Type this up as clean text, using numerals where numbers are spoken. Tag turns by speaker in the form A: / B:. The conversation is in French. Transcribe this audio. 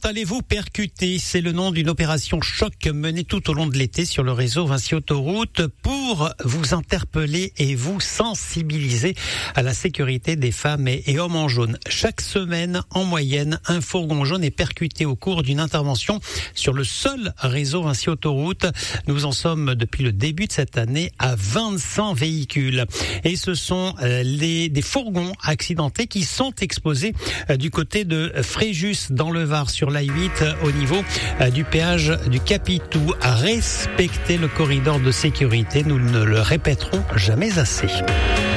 A: allez-vous percuter? C'est le nom d'une opération choc menée tout au long de l'été sur le réseau Vinci Autoroute pour vous interpeller et vous sensibiliser à la sécurité des femmes et hommes en jaune. Chaque semaine, en moyenne, un fourgon jaune est percuté au cours d'une intervention sur le seul réseau Vinci Autoroute. Nous en sommes depuis le début de cette année à 25 véhicules. Et ce sont des fourgons accidentés qui sont exposés du côté de Fréjus dans le Var sur l'A8 au niveau du péage du Capitou. Respectez le corridor de sécurité, nous ne le répéterons jamais assez.